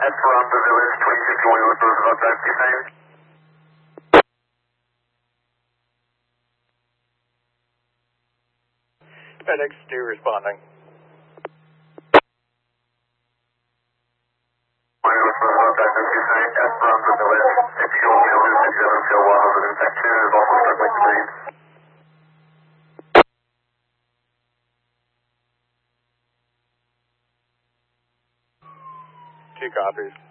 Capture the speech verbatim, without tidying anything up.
Esperanza Village, twenty fifty-one North Roosevelt Drive, two signs. FedEx two responding. North Roosevelt Drive, two signs. Esperanza Village, fifty-one Wheelers, fifty-seven Field one hundred in section is also struggling to breathe. Two copies.